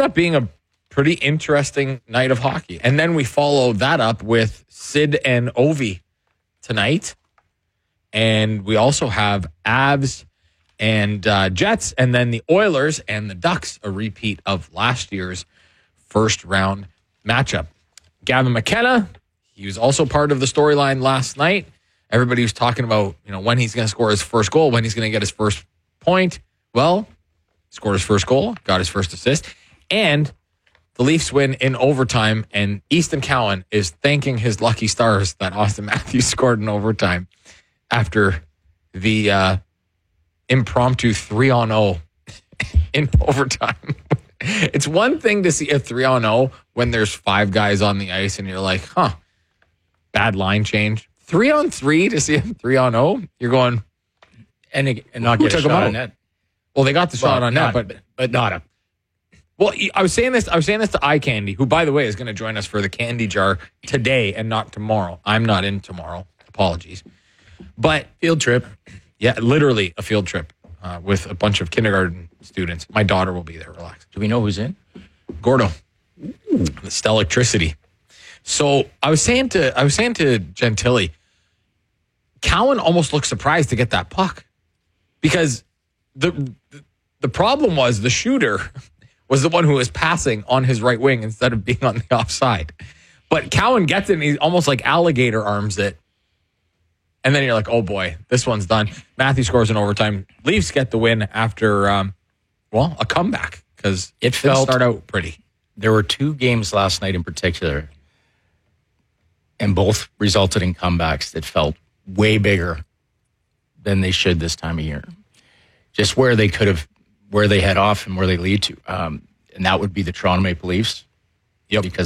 up being a pretty interesting night of hockey. And then we follow that up with Sid and Ovi tonight. And we also have Avs and Jets, and then the Oilers and the Ducks, a repeat of last year's first round matchup. Gavin McKenna, he was also part of the storyline last night. Everybody was talking about, when he's going to score his first goal, when he's going to get his first point. Well, scored his first goal, got his first assist, and the Leafs win in overtime, and Easton Cowan is thanking his lucky stars that Austin Matthews scored in overtime after the impromptu 3-on-0 in overtime. It's one thing to see a 3-on-0 when there's 5 guys on the ice and you're like, bad line change. 3-on-3 to see a 3-on-0, you're going, and not get a shot on net. Well, they got the shot on net, but not a. Well, I was saying this to Eye Candy, who, by the way, is going to join us for the candy jar today and not tomorrow. I'm not in tomorrow. Apologies. But Field trip. Yeah, literally a field trip with a bunch of kindergarten students. My daughter will be there. Relax. Do we know who's in? Gordo. The Stellectricity. So I was saying to Gentili, Cowan almost looked surprised to get that puck because the problem was the shooter was the one who was passing on his right wing instead of being on the offside. But Cowan gets it and he almost like alligator arms it. And then you're like, oh boy, this one's done. Matthew scores in overtime. Leafs get the win after, a comeback because it didn't start out pretty. There were 2 games last night in particular, and both resulted in comebacks that felt way bigger than they should this time of year. Just where they head off and where they lead to. And that would be the Toronto Maple Leafs. Yep. Because